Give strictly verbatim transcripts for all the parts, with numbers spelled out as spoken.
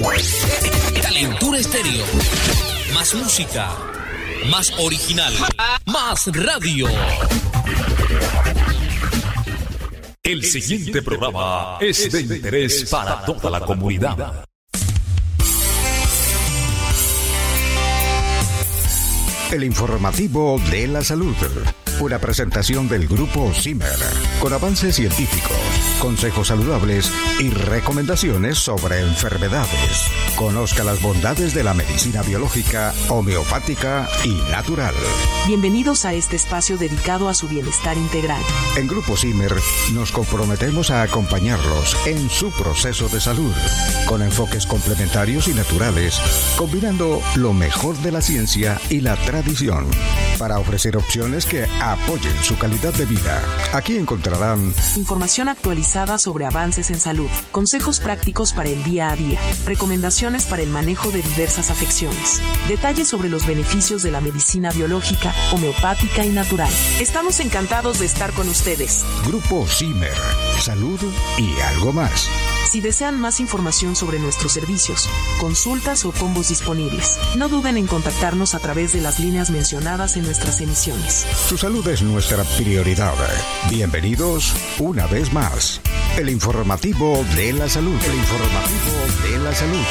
Calentura Estéreo. Más música, más original, más radio. El siguiente programa es de interés para toda la comunidad. El informativo de la salud. Una presentación del Grupo Zimmer, con avances científicos, consejos saludables y recomendaciones sobre enfermedades. Conozca las bondades de la medicina biológica, homeopática y natural. Bienvenidos a este espacio dedicado a su bienestar integral. En Grupo Zimmer nos comprometemos a acompañarlos en su proceso de salud, con enfoques complementarios y naturales, combinando lo mejor de la ciencia y la tradición, para ofrecer opciones que apoyen su calidad de vida. Aquí encontrarán información actualizada sobre avances en salud, consejos prácticos para el día a día, recomendaciones para el manejo de diversas afecciones, detalles sobre los beneficios de la medicina biológica, homeopática y natural. Estamos encantados de estar con ustedes. Grupo Zimmer, salud y algo más. Si desean más información sobre nuestros servicios, consultas o combos disponibles, no duden en contactarnos a través de las líneas mencionadas en nuestras emisiones. Su salud es nuestra prioridad. Bienvenidos una vez más. El informativo de la salud. El informativo de la salud.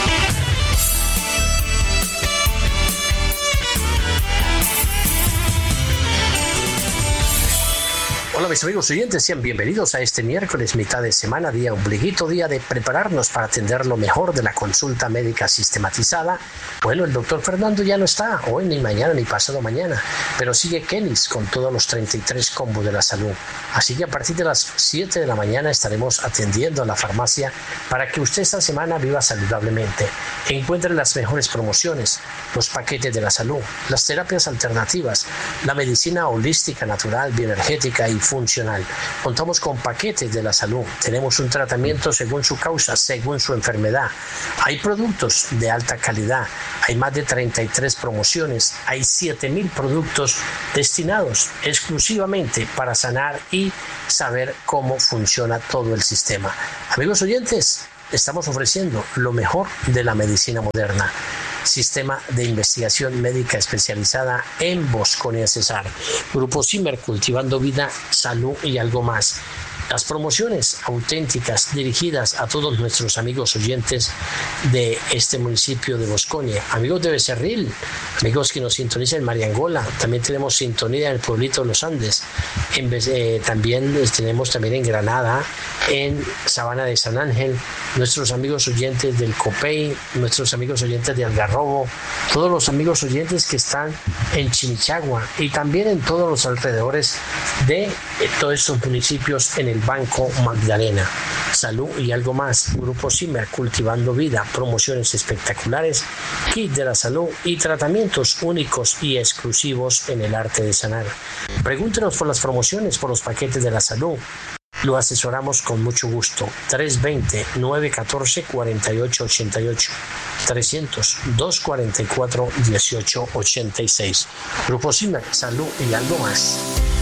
Hola mis amigos oyentes, sean bienvenidos a este miércoles, mitad de semana, día ombliguito, día de prepararnos para atender lo mejor de la consulta médica sistematizada. Bueno, el doctor Fernando ya no está, hoy ni mañana ni pasado mañana, pero sigue Kenis con todos los treinta y tres combos de la salud. Así que a partir de las siete de la mañana estaremos atendiendo a la farmacia para que usted esta semana viva saludablemente. Encuentre las mejores promociones, los paquetes de la salud, las terapias alternativas, la medicina holística, natural, bioenergética y funcional. Contamos con paquetes de la salud. Tenemos un tratamiento según su causa, según su enfermedad. Hay productos de alta calidad. Hay más de treinta y tres promociones. Hay siete mil productos destinados exclusivamente para sanar y saber cómo funciona todo el sistema. Amigos oyentes, estamos ofreciendo lo mejor de la medicina moderna. Sistema de investigación médica especializada en Bosconia Cesar. Grupo Zimmer, cultivando vida, salud y algo más. Las promociones auténticas dirigidas a todos nuestros amigos oyentes de este municipio de Bosconia, amigos de Becerril, amigos que nos sintonizan en Mariangola, también tenemos sintonía en el pueblito de los Andes, en, eh, también tenemos también en Granada, en Sabana de San Ángel, nuestros amigos oyentes del Copey, nuestros amigos oyentes de Algarrobo, todos los amigos oyentes que están en Chimichagua y también en todos los alrededores de eh, todos estos municipios en el Banco Magdalena. Salud y algo más. Grupo Zimmer, cultivando vida, promociones espectaculares, kit de la salud y tratamientos únicos y exclusivos en el arte de sanar. Pregúntenos por las promociones, por los paquetes de la salud. Lo asesoramos con mucho gusto. tres dos cero, nueve uno cuatro, cuatro ocho ocho ocho. trescientos, doscientos cuarenta y cuatro, dieciocho ochenta y seis. Grupo Zimmer, salud y algo más.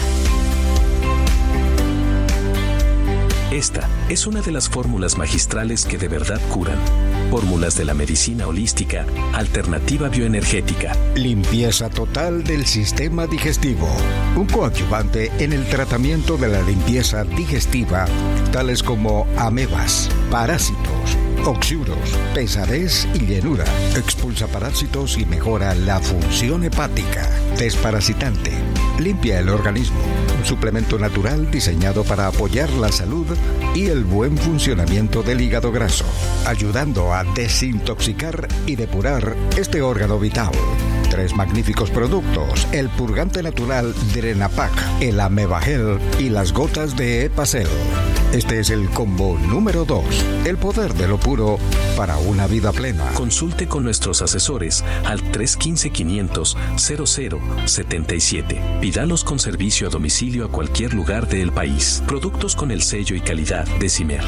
Esta es una de las fórmulas magistrales que de verdad curan. Fórmulas de la medicina holística, alternativa bioenergética. Limpieza total del sistema digestivo. Un coadyuvante en el tratamiento de la limpieza digestiva, tales como amebas, parásitos, oxiuros, pesadez y llenura. Expulsa parásitos y mejora la función hepática. Desparasitante. Limpia el organismo. Un suplemento natural diseñado para apoyar la salud y el buen funcionamiento del hígado graso, ayudando a desintoxicar y depurar este órgano vital. Tres magníficos productos: el purgante natural Drenapac, el Amebagel y las gotas de Epacel. Este es el combo número dos, el poder de lo puro para una vida plena. Consulte con nuestros asesores al tres uno cinco, quinientos, cero cero setenta y siete. Pídalos con servicio a domicilio a cualquier lugar del país. Productos con el sello y calidad de Zimmer.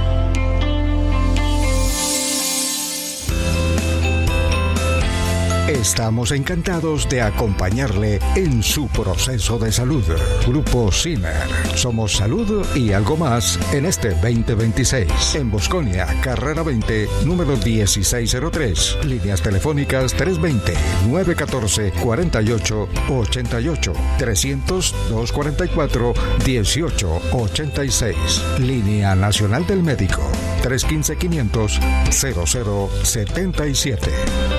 El Estamos encantados de acompañarle en su proceso de salud. Grupo Zimmer. Somos salud y algo más en este veinte veintiséis. En Bosconia, carrera veinte, número dieciséis cero tres. Líneas telefónicas tres veinte, nueve catorce, cuarenta y ocho ochenta y ocho, trescientos, doscientos cuarenta y cuatro, dieciocho ochenta y seis. Línea Nacional del Médico tres uno cinco, quinientos, cero cero setenta y siete.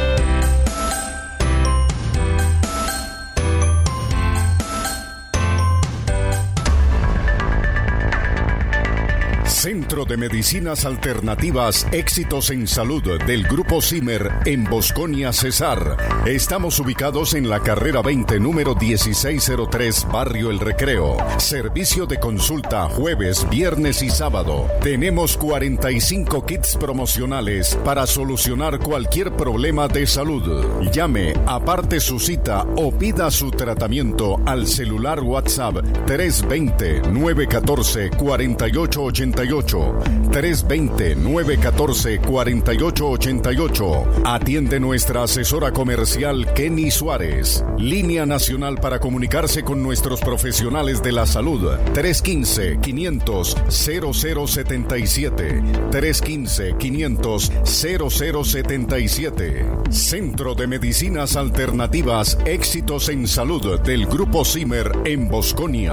Centro de Medicinas Alternativas Éxitos en Salud del Grupo Zimmer en Bosconia, Cesar. Estamos ubicados en la carrera veinte, número dieciséis cero tres, Barrio El Recreo. Servicio de consulta jueves, viernes y sábado. Tenemos cuarenta y cinco kits promocionales para solucionar cualquier problema de salud. Llame, aparte su cita o pida su tratamiento al celular WhatsApp tres veinte, nueve catorce, cuarenta y ocho ochenta y ocho, tres veinte, nueve catorce, cuarenta y ocho ochenta y ocho. Atiende nuestra asesora comercial Kenny Suárez. Línea nacional para comunicarse con nuestros profesionales de la salud tres uno cinco, quinientos, cero cero setenta y siete, tres uno cinco, quinientos, cero cero setenta y siete. Centro de Medicinas Alternativas Éxitos en Salud del Grupo Zimmer en Bosconia.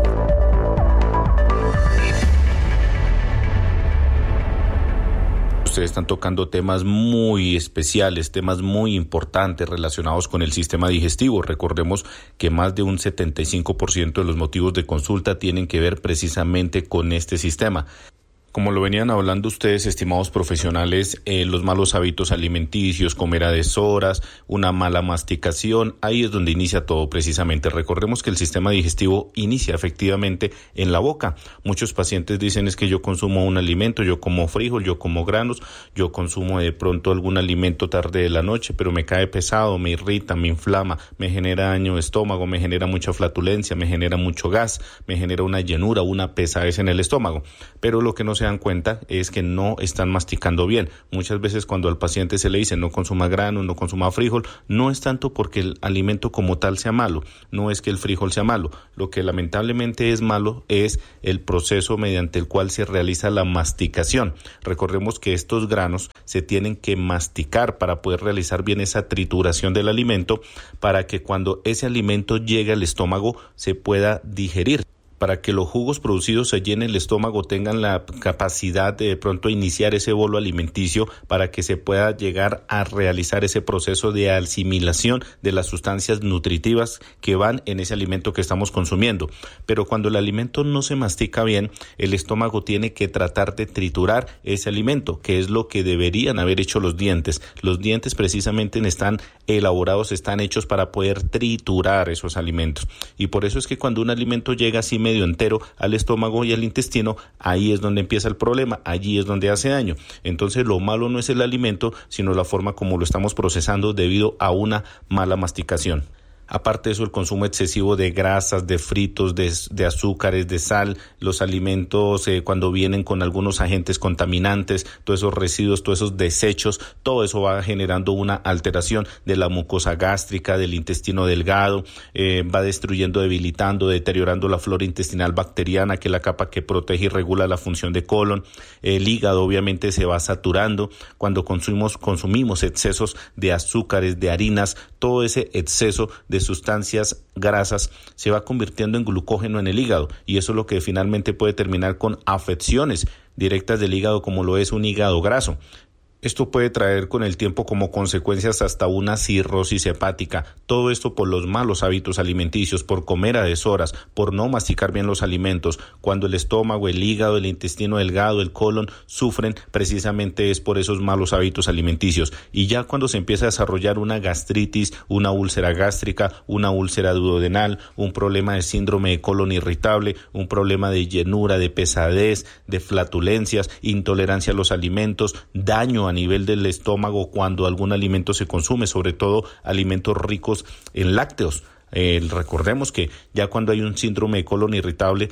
Ustedes están tocando temas muy especiales, temas muy importantes relacionados con el sistema digestivo. Recordemos que más de un setenta y cinco por ciento de los motivos de consulta tienen que ver precisamente con este sistema. Como lo venían hablando ustedes, estimados profesionales, eh, los malos hábitos alimenticios, comer a deshoras, una mala masticación, ahí es donde inicia todo precisamente. Recordemos que el sistema digestivo inicia efectivamente en la boca. Muchos pacientes dicen es que yo consumo un alimento, yo como frijol, yo como granos, yo consumo de pronto algún alimento tarde de la noche, pero me cae pesado, me irrita, me inflama, me genera daño de estómago, me genera mucha flatulencia, me genera mucho gas, me genera una llenura, una pesadez en el estómago. Pero lo que no se dan cuenta es que no están masticando bien. Muchas veces cuando al paciente se le dice no consuma grano, no consuma frijol, no es tanto porque el alimento como tal sea malo, no es que el frijol sea malo. Lo que lamentablemente es malo es el proceso mediante el cual se realiza la masticación. Recordemos que estos granos se tienen que masticar para poder realizar bien esa trituración del alimento, para que cuando ese alimento llegue al estómago se pueda digerir, para que los jugos producidos allí en el estómago tengan la capacidad de de pronto iniciar ese bolo alimenticio, para que se pueda llegar a realizar ese proceso de asimilación de las sustancias nutritivas que van en ese alimento que estamos consumiendo. Pero cuando el alimento no se mastica bien, el estómago tiene que tratar de triturar ese alimento, que es lo que deberían haber hecho los dientes. Los dientes precisamente están elaborados, están hechos para poder triturar esos alimentos. Y por eso es que cuando un alimento llega así medio entero al estómago y al intestino, ahí es donde empieza el problema, allí es donde hace daño. Entonces lo malo no es el alimento, sino la forma como lo estamos procesando debido a una mala masticación. Aparte de eso, el consumo excesivo de grasas, de fritos, de, de azúcares, de sal, los alimentos eh, cuando vienen con algunos agentes contaminantes, todos esos residuos, todos esos desechos, todo eso va generando una alteración de la mucosa gástrica, del intestino delgado, eh, va destruyendo, debilitando, deteriorando la flora intestinal bacteriana, que es la capa que protege y regula la función de colon. El hígado obviamente se va saturando cuando consumimos, consumimos excesos de azúcares, de harinas, todo ese exceso de de sustancias grasas se va convirtiendo en glucógeno en el hígado, y eso es lo que finalmente puede terminar con afecciones directas del hígado, como lo es un hígado graso. Esto puede traer con el tiempo como consecuencias hasta una cirrosis hepática. Todo esto por los malos hábitos alimenticios, por comer a deshoras, por no masticar bien los alimentos. Cuando el estómago, el hígado, el intestino delgado, el colon sufren, precisamente es por esos malos hábitos alimenticios. Y ya cuando se empieza a desarrollar una gastritis, una úlcera gástrica, una úlcera duodenal, un problema de síndrome de colon irritable, un problema de llenura, de pesadez, de flatulencias, intolerancia a los alimentos, daño a nivel del estómago cuando algún alimento se consume, sobre todo alimentos ricos en lácteos. Eh, recordemos que ya cuando hay un síndrome de colon irritable,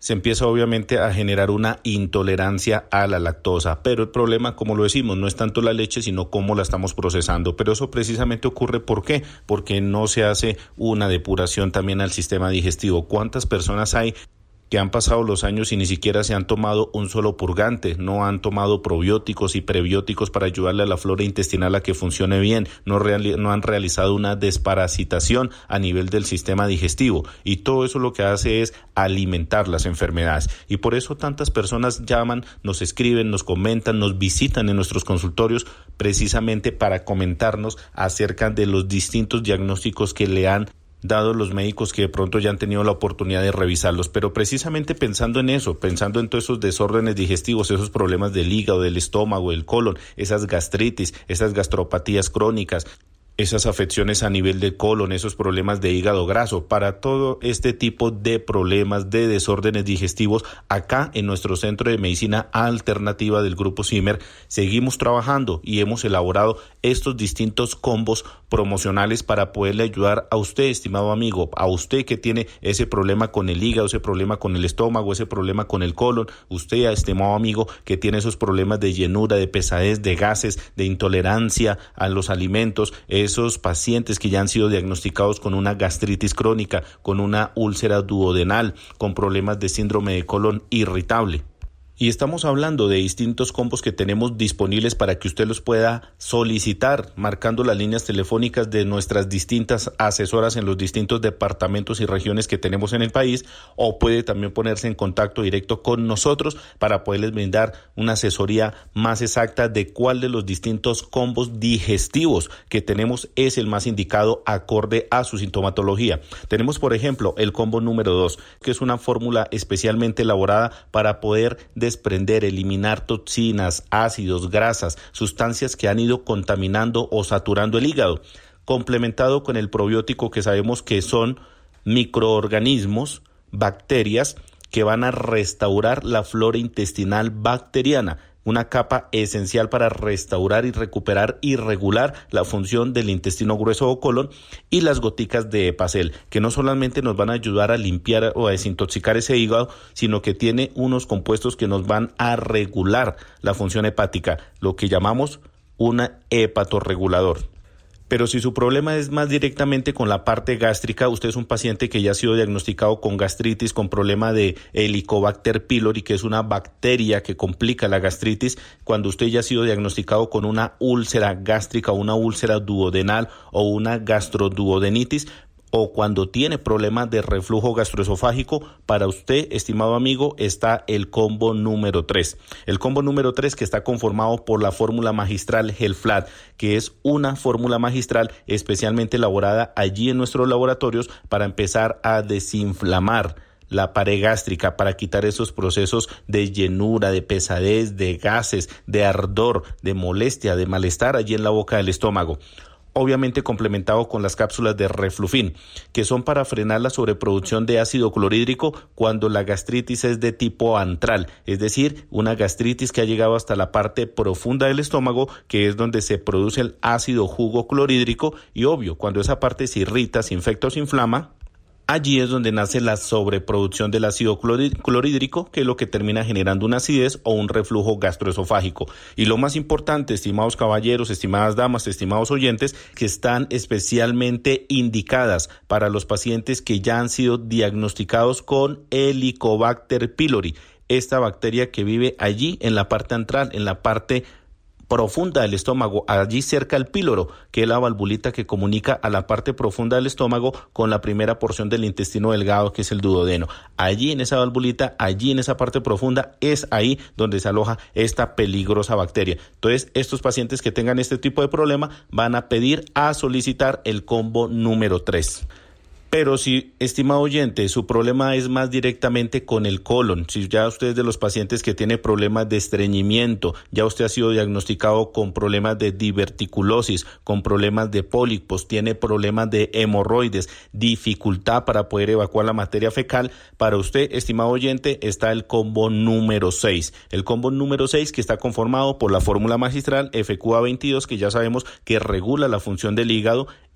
se empieza obviamente a generar una intolerancia a la lactosa, pero el problema, como lo decimos, no es tanto la leche, sino cómo la estamos procesando, pero eso precisamente ocurre, ¿por qué? Porque no se hace una depuración también al sistema digestivo. ¿Cuántas personas hay que han pasado los años y ni siquiera se han tomado un solo purgante, no han tomado probióticos y prebióticos para ayudarle a la flora intestinal a que funcione bien, no, reali- no han realizado una desparasitación a nivel del sistema digestivo, y todo eso lo que hace es alimentar las enfermedades, y por eso tantas personas llaman, nos escriben, nos comentan, nos visitan en nuestros consultorios precisamente para comentarnos acerca de los distintos diagnósticos que le han dado los médicos, que de pronto ya han tenido la oportunidad de revisarlos, pero precisamente pensando en eso, pensando en todos esos desórdenes digestivos, esos problemas del hígado, del estómago, del colon, esas gastritis, esas gastropatías crónicas, esas afecciones a nivel del colon, esos problemas de hígado graso, para todo este tipo de problemas, de desórdenes digestivos, acá en nuestro Centro de Medicina Alternativa del Grupo Zimmer seguimos trabajando y hemos elaborado estos distintos combos promocionales para poderle ayudar a usted, estimado amigo, a usted que tiene ese problema con el hígado, ese problema con el estómago, ese problema con el colon, usted, estimado amigo, que tiene esos problemas de llenura, de pesadez, de gases, de intolerancia a los alimentos, esos pacientes que ya han sido diagnosticados con una gastritis crónica, con una úlcera duodenal, con problemas de síndrome de colon irritable. Y estamos hablando de distintos combos que tenemos disponibles para que usted los pueda solicitar, marcando las líneas telefónicas de nuestras distintas asesoras en los distintos departamentos y regiones que tenemos en el país, o puede también ponerse en contacto directo con nosotros para poderles brindar una asesoría más exacta de cuál de los distintos combos digestivos que tenemos es el más indicado acorde a su sintomatología. Tenemos, por ejemplo, el combo número dos, que es una fórmula especialmente elaborada para poder desprender, eliminar toxinas, ácidos, grasas, sustancias que han ido contaminando o saturando el hígado, complementado con el probiótico, que sabemos que son microorganismos, bacterias que van a restaurar la flora intestinal bacteriana, una capa esencial para restaurar y recuperar y regular la función del intestino grueso o colon, y las goticas de Epacel, que no solamente nos van a ayudar a limpiar o a desintoxicar ese hígado, sino que tiene unos compuestos que nos van a regular la función hepática, lo que llamamos un hepatorregulador. Pero si su problema es más directamente con la parte gástrica, usted es un paciente que ya ha sido diagnosticado con gastritis, con problema de Helicobacter pylori, que es una bacteria que complica la gastritis, cuando usted ya ha sido diagnosticado con una úlcera gástrica, una úlcera duodenal o una gastroduodenitis, o cuando tiene problemas de reflujo gastroesofágico, para usted, estimado amigo, está el combo número tres. El combo número tres, que está conformado por la fórmula magistral Helflat, que es una fórmula magistral especialmente elaborada allí en nuestros laboratorios para empezar a desinflamar la pared gástrica, para quitar esos procesos de llenura, de pesadez, de gases, de ardor, de molestia, de malestar allí en la boca del estómago. Obviamente complementado con las cápsulas de Reflufin, que son para frenar la sobreproducción de ácido clorhídrico cuando la gastritis es de tipo antral, es decir, una gastritis que ha llegado hasta la parte profunda del estómago, que es donde se produce el ácido jugo clorhídrico, y obvio, cuando esa parte se irrita, se infecta o se inflama, allí es donde nace la sobreproducción del ácido clorhídrico, que es lo que termina generando una acidez o un reflujo gastroesofágico. Y lo más importante, estimados caballeros, estimadas damas, estimados oyentes, que están especialmente indicadas para los pacientes que ya han sido diagnosticados con Helicobacter pylori, esta bacteria que vive allí en la parte antral, en la parte profunda del estómago, allí cerca del píloro, que es la valvulita que comunica a la parte profunda del estómago con la primera porción del intestino delgado, que es el duodeno. Allí en esa valvulita, allí en esa parte profunda, es ahí donde se aloja esta peligrosa bacteria. Entonces, estos pacientes que tengan este tipo de problema van a pedir a solicitar el combo número tres. Pero si, estimado oyente, su problema es más directamente con el colon, si ya usted es de los pacientes que tiene problemas de estreñimiento, ya usted ha sido diagnosticado con problemas de diverticulosis, con problemas de pólipos, tiene problemas de hemorroides, dificultad para poder evacuar la materia fecal, para usted, estimado oyente, está el combo número seis. El combo número seis, que está conformado por la fórmula magistral F Q A veintidós, que ya sabemos que regula la función del hígado,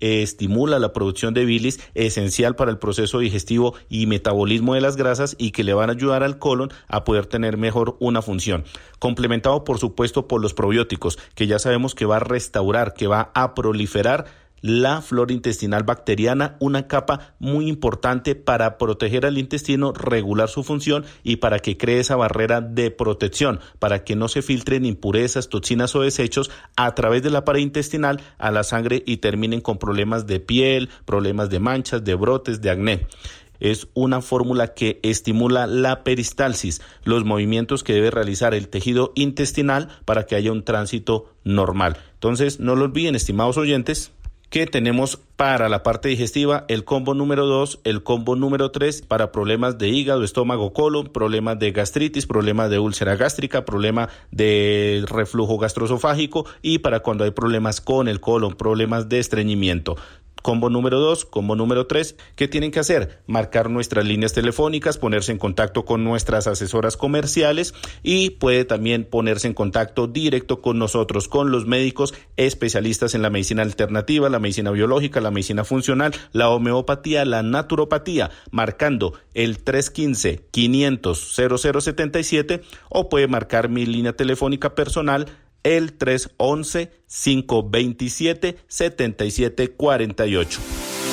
eh, estimula la producción de bilis, esencial para el proceso digestivo y metabolismo de las grasas y que le van a ayudar al colon a poder tener mejor una función. Complementado, por supuesto, por los probióticos, que ya sabemos que va a restaurar, que va a proliferar la flora intestinal bacteriana, una capa muy importante para proteger al intestino, regular su función y para que cree esa barrera de protección, para que no se filtren impurezas, toxinas o desechos a través de la pared intestinal a la sangre y terminen con problemas de piel, problemas de manchas, de brotes, de acné. Es una fórmula que estimula la peristalsis, los movimientos que debe realizar el tejido intestinal para que haya un tránsito normal. Entonces, no lo olviden, estimados oyentes, que tenemos para la parte digestiva el combo número dos, el combo número tres para problemas de hígado, estómago, colon, problemas de gastritis, problemas de úlcera gástrica, problema de reflujo gastroesofágico y para cuando hay problemas con el colon, problemas de estreñimiento. Combo número dos, combo número tres, ¿qué tienen que hacer? Marcar nuestras líneas telefónicas, ponerse en contacto con nuestras asesoras comerciales y puede también ponerse en contacto directo con nosotros, con los médicos especialistas en la medicina alternativa, la medicina biológica, la medicina funcional, la homeopatía, la naturopatía, marcando el tres uno cinco, quinientos, cero cero setenta y siete o puede marcar mi línea telefónica personal el tres once, cinco veintisiete, setenta y siete cuarenta y ocho.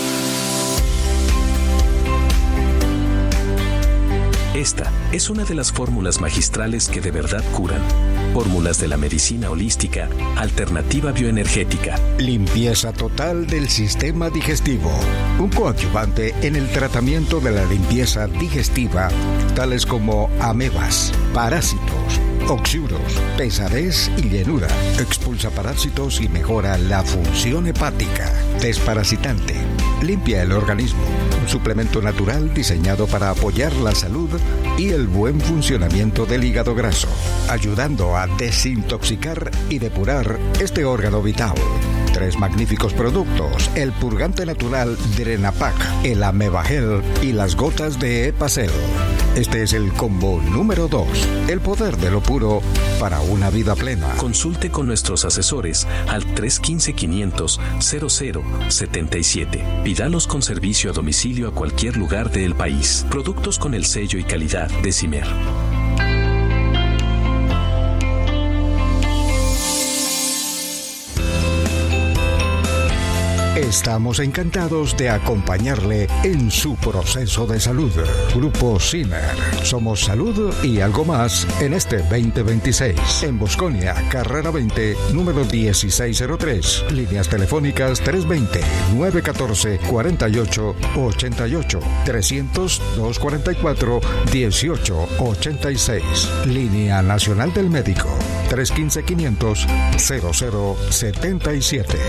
Esta es una de las fórmulas magistrales que de verdad curan. Fórmulas de la medicina holística, alternativa bioenergética. Limpieza total del sistema digestivo. Un coadyuvante en el tratamiento de la limpieza digestiva, tales como amebas, parásitos, oxiuros, pesadez y llenura. Expulsa parásitos y mejora la función hepática. Desparasitante. Limpia el organismo. Un suplemento natural diseñado para apoyar la salud y el buen funcionamiento del hígado graso, ayudando a desintoxicar y depurar este órgano vital. Tres magníficos productos: el purgante natural Drenapac, el Amebagel y las gotas de Epacel. Este es el combo número dos, el poder de lo puro para una vida plena. Consulte con nuestros asesores al tres uno cinco, quinientos, cero cero setenta y siete. Pídalos con servicio a domicilio a cualquier lugar del país. Productos con el sello y calidad de CIMER. Estamos encantados de acompañarle en su proceso de salud. Grupo CIMER. Somos salud y algo más en este veinte veintiséis. En Bosconia, carrera veinte, número dieciséis cero tres. Líneas telefónicas tres dos cero, nueve uno cuatro, cuatro ocho ocho ocho, trescientos, doscientos cuarenta y cuatro, dieciocho ochenta y seis. Línea Nacional del Médico tres uno cinco, quinientos, cero cero setenta y siete.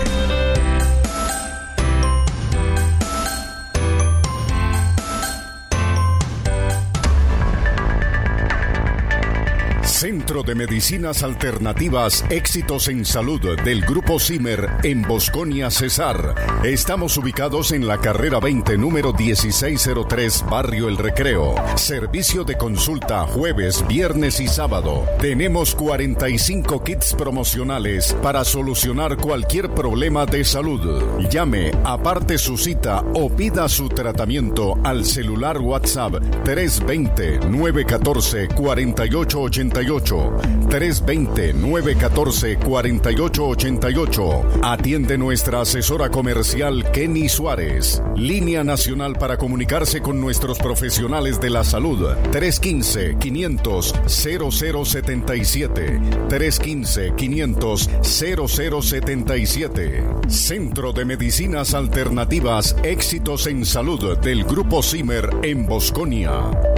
Centro de Medicinas Alternativas Éxitos en Salud del Grupo CIMER en Bosconia, Cesar. Estamos ubicados en la carrera veinte, número dieciséis cero tres, Barrio El Recreo. Servicio de consulta jueves, viernes y sábado. Tenemos cuarenta y cinco kits promocionales para solucionar cualquier problema de salud. Llame, aparte su cita o pida su tratamiento al celular WhatsApp tres dos cero, nueve uno cuatro, cuatro ocho ocho ocho. tres dos cero, nueve uno cuatro, cuatro ocho ocho ocho. Atiende nuestra asesora comercial Kenny Suárez. Línea nacional para comunicarse con nuestros profesionales de la salud tres uno cinco, quinientos, cero cero setenta y siete. tres uno cinco, quinientos, cero cero setenta y siete. Centro de Medicinas Alternativas Éxitos en Salud del Grupo CIMER en Bosconia.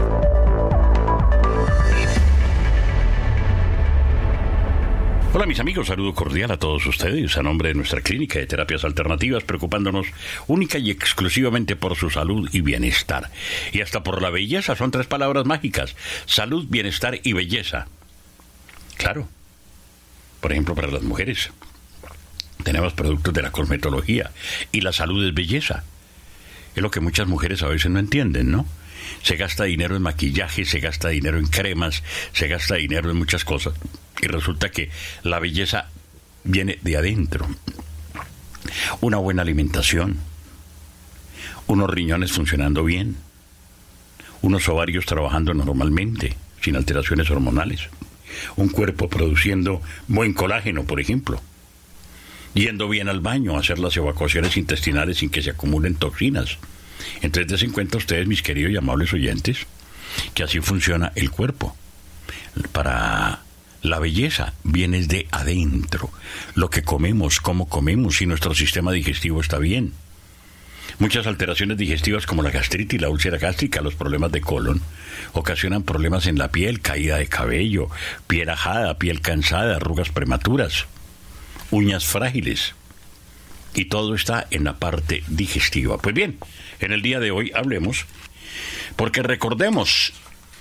Hola mis amigos, saludo cordial a todos ustedes a nombre de nuestra clínica de terapias alternativas, preocupándonos única y exclusivamente por su salud y bienestar. Y hasta por la belleza, son tres palabras mágicas: salud, bienestar y belleza. Claro, por ejemplo para las mujeres tenemos productos de la cosmetología y la salud es belleza. Es lo que muchas mujeres a veces no entienden, ¿no? Se gasta dinero en maquillaje, se gasta dinero en cremas, se gasta dinero en muchas cosas. Y resulta que la belleza viene de adentro. una buena alimentación, unos riñones funcionando bien, unos ovarios trabajando normalmente, sin alteraciones hormonales, un cuerpo produciendo buen colágeno, por ejemplo, yendo bien al baño, hacer las evacuaciones intestinales sin que se acumulen toxinas. Entonces, des en cuenta ustedes, mis queridos y amables oyentes, que así funciona el cuerpo. Para la belleza viene de adentro, lo que comemos, cómo comemos, si nuestro sistema digestivo está bien. Muchas alteraciones digestivas como la gastritis, la úlcera gástrica, los problemas de colon, ocasionan problemas en la piel, caída de cabello, piel ajada, piel cansada, arrugas prematuras, uñas frágiles. Y todo está en la parte digestiva. Pues bien, en el día de hoy hablemos, porque recordemos,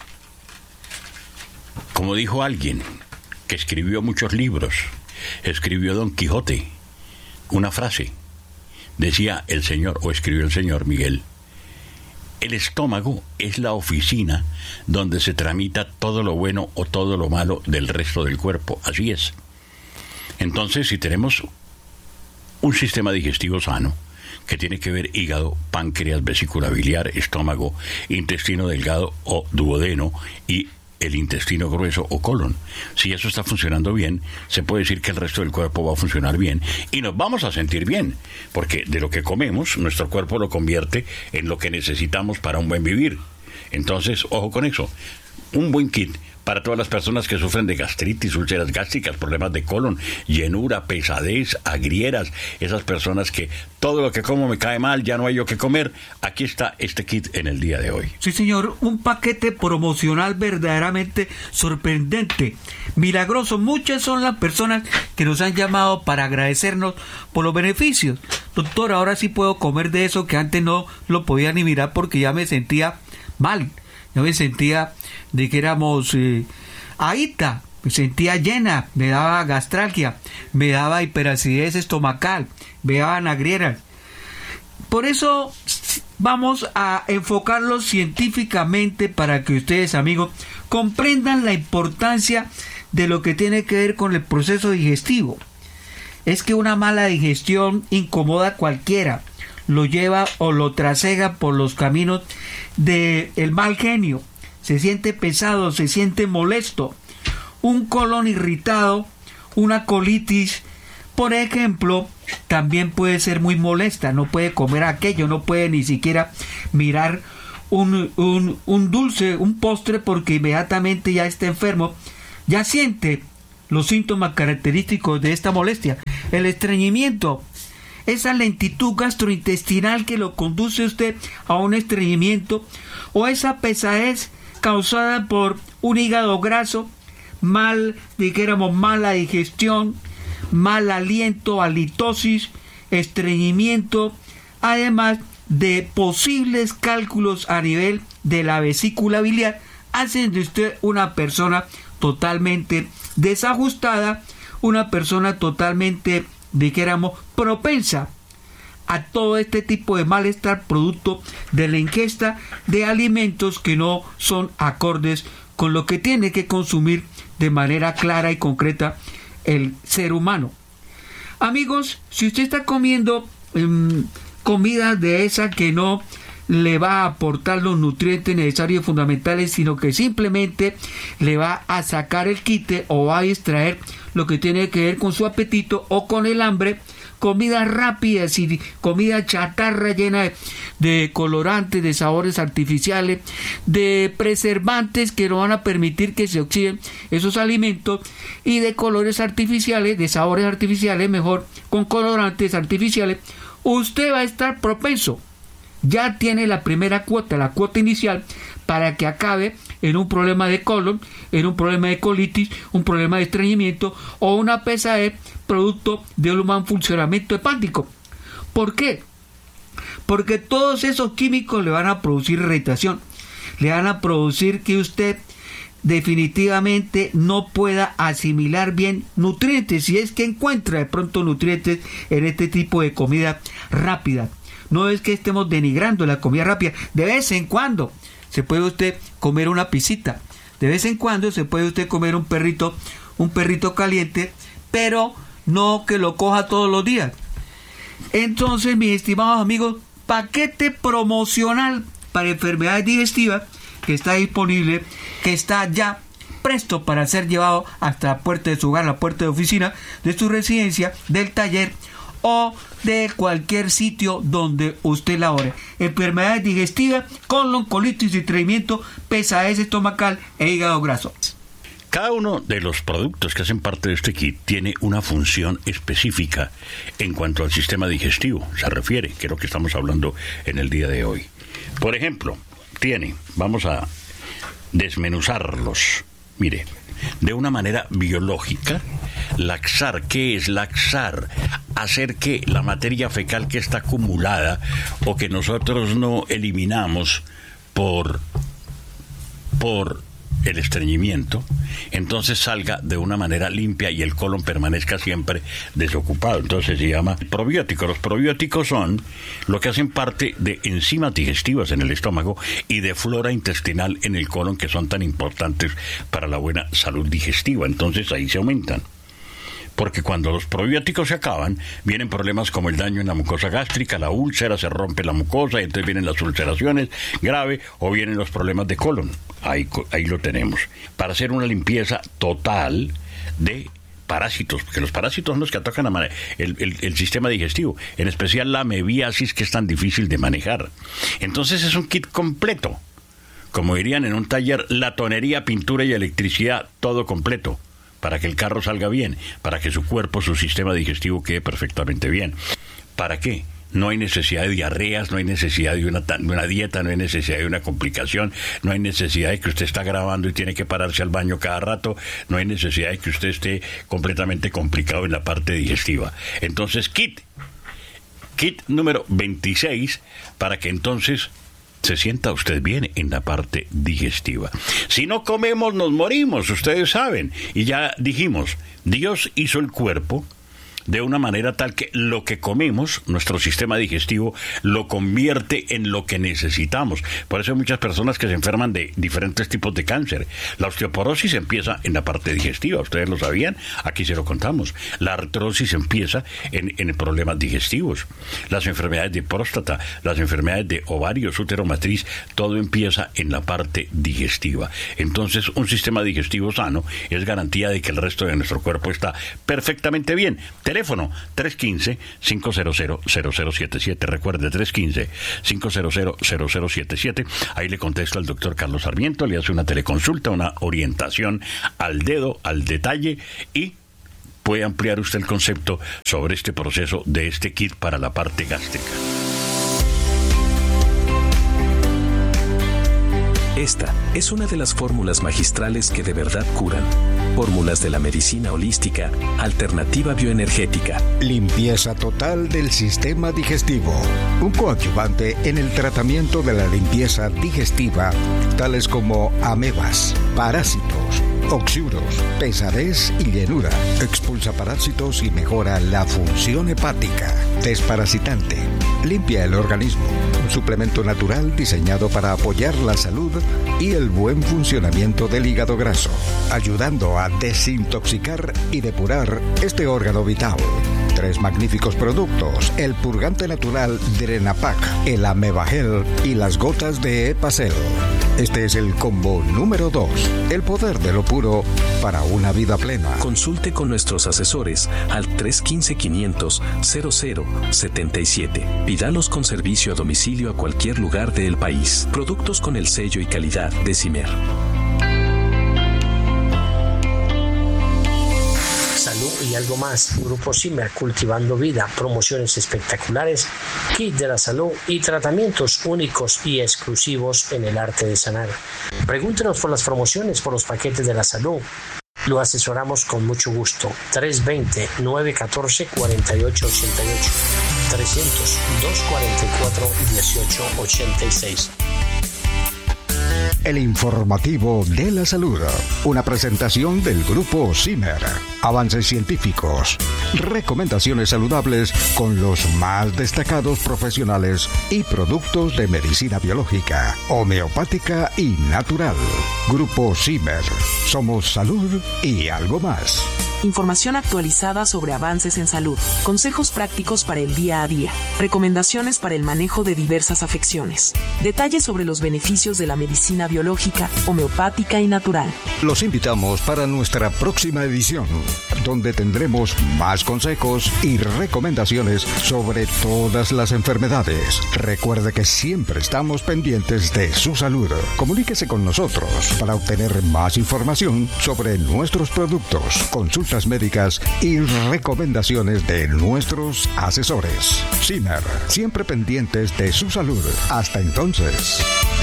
como dijo alguien que escribió muchos libros, escribió Don Quijote, una frase. Decía el señor, o escribió el señor Miguel, el estómago es la oficina donde se tramita todo lo bueno o todo lo malo del resto del cuerpo. Así es. Entonces, si tenemos un sistema digestivo sano, que tiene que ver hígado, páncreas, vesícula biliar, estómago, intestino delgado o duodeno y el intestino grueso o colon. Si eso está funcionando bien, se puede decir que el resto del cuerpo va a funcionar bien y nos vamos a sentir bien, porque de lo que comemos, nuestro cuerpo lo convierte en lo que necesitamos para un buen vivir. Entonces, ojo con eso. Un buen kit para todas las personas que sufren de gastritis, úlceras gástricas, problemas de colon, llenura, pesadez, agrieras, esas personas que todo lo que como me cae mal, ya no hay yo que comer. Aquí está este kit en el día de hoy. Sí, señor, un paquete promocional verdaderamente sorprendente, milagroso. Muchas son las personas que nos han llamado para agradecernos por los beneficios. Doctor, ahora sí puedo comer de eso que antes no lo podía ni mirar porque ya me sentía mal. Yo me sentía de que éramos eh, ahita, me sentía llena, me daba gastralgia, me daba hiperacidez estomacal, me daban agrieras. Por eso vamos a enfocarlo científicamente para que ustedes, amigos, comprendan la importancia de lo que tiene que ver con el proceso digestivo. Es que una mala digestión incomoda a cualquiera, lo lleva o lo trasega por los caminos del mal genio, se siente pesado, se siente molesto, un colon irritado, una colitis, por ejemplo, también puede ser muy molesta, no puede comer aquello, no puede ni siquiera mirar un, un, un dulce, un postre, porque inmediatamente ya está enfermo, ya siente los síntomas característicos de esta molestia. El estreñimiento, esa lentitud gastrointestinal que lo conduce usted a un estreñimiento, o esa pesadez causada por un hígado graso, mal, dijéramos, mala digestión, mal aliento, halitosis, estreñimiento, además de posibles cálculos a nivel de la vesícula biliar, hacen de usted una persona totalmente desajustada, una persona totalmente, dijéramos, propensa a todo este tipo de malestar producto de la ingesta de alimentos que no son acordes con lo que tiene que consumir de manera clara y concreta el ser humano. Amigos, si usted está comiendo um, comida de esa que no le va a aportar los nutrientes necesarios y fundamentales, sino que simplemente le va a sacar el quite o va a distraer lo que tiene que ver con su apetito o con el hambre, comida rápida, y comida chatarra llena de, de colorantes, de sabores artificiales, de preservantes que no van a permitir que se oxiden esos alimentos, y de colores artificiales, de sabores artificiales, mejor, con colorantes artificiales, usted va a estar propenso. Ya tiene la primera cuota, la cuota inicial, para que acabe en un problema de colon, en un problema de colitis, un problema de estreñimiento o una pesadez producto de un mal funcionamiento hepático. ¿Por qué? Porque todos esos químicos le van a producir irritación, le van a producir que usted definitivamente no pueda asimilar bien nutrientes, si es que encuentra de pronto nutrientes en este tipo de comida rápida. No es que estemos denigrando la comida rápida. De vez en cuando se puede usted comer una pisita. De vez en cuando se puede usted comer un perrito, un perrito caliente, pero no que lo coja todos los días. Entonces, mis estimados amigos, paquete promocional para enfermedades digestivas que está disponible, que está ya presto para ser llevado hasta la puerta de su hogar, la puerta de oficina de su residencia, del taller o de cualquier sitio donde usted labore. Enfermedades digestivas, colon, colitis, estreñimiento, pesadez estomacal e hígado graso. Cada uno de los productos que hacen parte de este kit tiene una función específica en cuanto al sistema digestivo se refiere, que es lo que estamos hablando en el día de hoy. Por ejemplo, tiene, vamos a desmenuzarlos, mire, de una manera biológica, laxar. ¿Qué es laxar? Hacer que la materia fecal que está acumulada o que nosotros no eliminamos por, por el estreñimiento, entonces salga de una manera limpia y el colon permanezca siempre desocupado. Entonces se llama probiótico. Los probióticos son lo que hacen parte de enzimas digestivas en el estómago y de flora intestinal en el colon, que son tan importantes para la buena salud digestiva. Entonces ahí se aumentan. Porque cuando los probióticos se acaban, vienen problemas como el daño en la mucosa gástrica, la úlcera, se rompe la mucosa, y entonces vienen las ulceraciones graves o vienen los problemas de colon. Ahí, ahí lo tenemos. Para hacer una limpieza total de parásitos, porque los parásitos son los que atacan a el, el, el sistema digestivo, en especial la amebiasis, que es tan difícil de manejar. Entonces es un kit completo. Como dirían en un taller, latonería, pintura y electricidad, todo completo, para que el carro salga bien, para que su cuerpo, su sistema digestivo quede perfectamente bien. ¿Para qué? No hay necesidad de diarreas, no hay necesidad de una, de una dieta, no hay necesidad de una complicación, no hay necesidad de que usted está grabando y tiene que pararse al baño cada rato, no hay necesidad de que usted esté completamente complicado en la parte digestiva. Entonces, kit, kit número veintiséis, para que entonces se sienta usted bien en la parte digestiva. Si no comemos, nos morimos, ustedes saben. Y ya dijimos, Dios hizo el cuerpo de una manera tal que lo que comemos, nuestro sistema digestivo lo convierte en lo que necesitamos. Por eso hay muchas personas que se enferman de diferentes tipos de cáncer. La osteoporosis empieza en la parte digestiva, ¿ustedes lo sabían? Aquí se lo contamos. La artrosis empieza en, en problemas digestivos. Las enfermedades de próstata, las enfermedades de ovarios, útero, matriz, todo empieza en la parte digestiva. Entonces, un sistema digestivo sano es garantía de que el resto de nuestro cuerpo está perfectamente bien. Teléfono tres uno cinco, cinco cero cero, cero cero siete siete. Recuerde, tres uno cinco, cinco cero cero, cero cero siete siete. Ahí le contesta al doctor Carlos Sarmiento, le hace una teleconsulta, una orientación al dedo, al detalle, y puede ampliar usted el concepto sobre este proceso de este kit para la parte gástrica. Esta es una de las fórmulas magistrales que de verdad curan. Fórmulas de la medicina holística, alternativa bioenergética. Limpieza total del sistema digestivo. Un coadyuvante en el tratamiento de la limpieza digestiva, tales como amebas, parásitos, oxiuros, pesadez y llenura. Expulsa parásitos y mejora la función hepática. Desparasitante. Limpia el organismo. Un suplemento natural diseñado para apoyar la salud y el buen funcionamiento del hígado graso, ayudando a desintoxicar y depurar este órgano vital. Tres magníficos productos: el purgante natural Drenapac, el Amebagel y las gotas de Epacel. Este es el combo número dos, el poder de lo puro para una vida plena. Consulte con nuestros asesores al tres uno cinco, quinientos, cero cero siete siete. Pídalos con servicio a domicilio a cualquier lugar del país. Productos con el sello y calidad de CIMER. Salud y algo más. Grupo CIMER, cultivando vida, promociones espectaculares, kit de la salud y tratamientos únicos y exclusivos en el arte de sanar. Pregúntenos por las promociones, por los paquetes de la salud. Lo asesoramos con mucho gusto. tres dos cero, nueve uno cuatro, cuatro ocho ocho ocho. trescientos, doscientos cuarenta y cuatro, dieciocho ochenta y seis. El informativo de la salud. Una presentación del Grupo CIMER. Avances científicos. Recomendaciones saludables con los más destacados profesionales y productos de medicina biológica, homeopática y natural. Grupo CIMER. Somos salud y algo más. información actualizada sobre avances en salud, consejos prácticos para el día a día, recomendaciones para el manejo de diversas afecciones, detalles sobre los beneficios de la medicina biológica, homeopática y natural. Los invitamos para nuestra próxima edición, donde tendremos más consejos y recomendaciones sobre todas las enfermedades. Recuerde que siempre estamos pendientes de su salud. Comuníquese con nosotros para obtener más información sobre nuestros productos, consultas médicas y recomendaciones de nuestros asesores. Zimmer, siempre pendientes de su salud. Hasta entonces.